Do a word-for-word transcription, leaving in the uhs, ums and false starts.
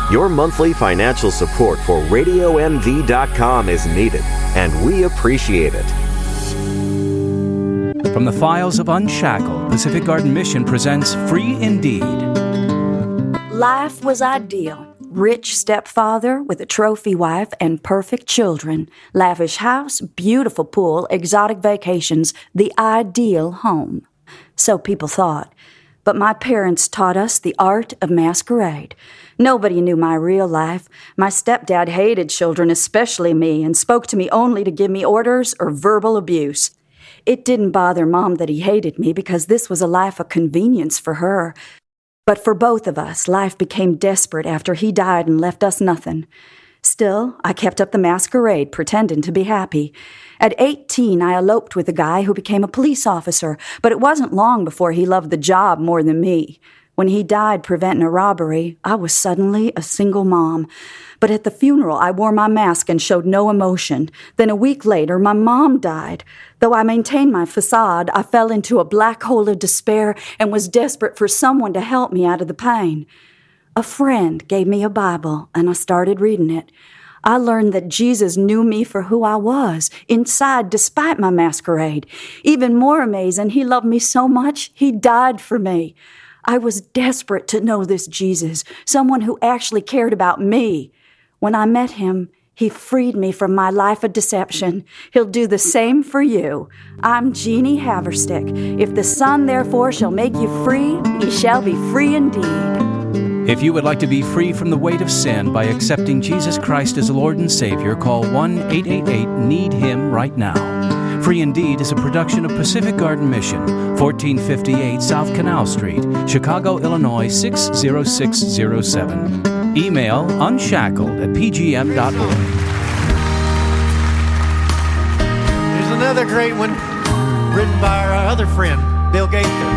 Your monthly financial support for radio m v dot com is needed, and we appreciate it. From the files of Unshackled, Pacific Garden Mission presents Free Indeed. Life was ideal. Rich stepfather with a trophy wife and perfect children. Lavish house, beautiful pool, exotic vacations, the ideal home. So people thought. But my parents taught us the art of masquerade. Nobody knew my real life. My stepdad hated children, especially me, and spoke to me only to give me orders or verbal abuse. It didn't bother Mom that he hated me because this was a life of convenience for her. But for both of us, life became desperate after he died and left us nothing. Still, I kept up the masquerade, pretending to be happy. At eighteen, I eloped with a guy who became a police officer, but it wasn't long before he loved the job more than me. When he died preventing a robbery, I was suddenly a single mom. But at the funeral, I wore my mask and showed no emotion. Then a week later, my mom died. Though I maintained my facade, I fell into a black hole of despair and was desperate for someone to help me out of the pain. A friend gave me a Bible, and I started reading it. I learned that Jesus knew me for who I was, inside, despite my masquerade. Even more amazing, he loved me so much, he died for me. I was desperate to know this Jesus, someone who actually cared about me. When I met him, he freed me from my life of deception. He'll do the same for you. I'm Jeannie Haverstick. If the Son therefore shall make you free, ye shall be free indeed. If you would like to be free from the weight of sin by accepting Jesus Christ as Lord and Savior, call one eight eight eight need him right now. Free Indeed is a production of Pacific Garden Mission, fourteen fifty-eight South Canal Street, Chicago, Illinois six zero six zero seven. Email unshackled at p g m dot org. Here's another great one, written by our other friend, Bill Gaither.